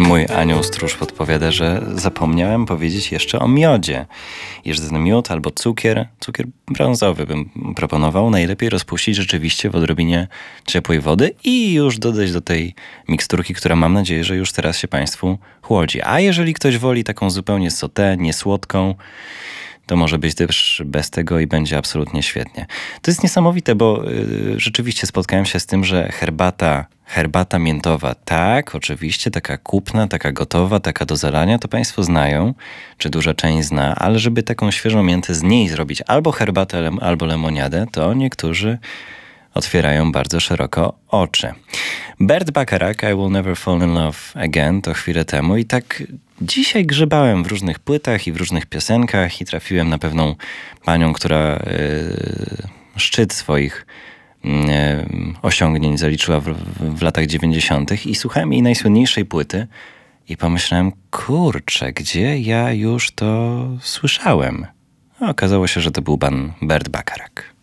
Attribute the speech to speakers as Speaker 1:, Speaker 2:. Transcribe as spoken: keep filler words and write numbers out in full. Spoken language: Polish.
Speaker 1: Mój anioł stróż podpowiada, że zapomniałem powiedzieć jeszcze o miodzie. Jest to miód albo cukier. Cukier brązowy bym proponował. Najlepiej rozpuścić rzeczywiście w odrobinie ciepłej wody i już dodać do tej miksturki, która mam nadzieję, że już teraz się Państwu chłodzi. A jeżeli ktoś woli taką zupełnie sauté, niesłodką, to może być też bez tego i będzie absolutnie świetnie. To jest niesamowite, bo y, rzeczywiście spotkałem się z tym, że herbata, herbata miętowa, tak, oczywiście, taka kupna, taka gotowa, taka do zalania, to Państwo znają, czy duża część zna, ale żeby taką świeżą miętę z niej zrobić albo herbatę, lem, albo lemoniadę, to niektórzy otwierają bardzo szeroko oczy. Burt Bacharach, I Will Never Fall in Love Again, to chwilę temu i tak dzisiaj grzebałem w różnych płytach i w różnych piosenkach i trafiłem na pewną panią, która yy, szczyt swoich yy, osiągnięć zaliczyła w, w, w latach dziewięćdziesiątych i słuchałem jej najsłynniejszej płyty i pomyślałem, kurczę, gdzie ja już to słyszałem? A okazało się, że to był pan Burt Bacharach.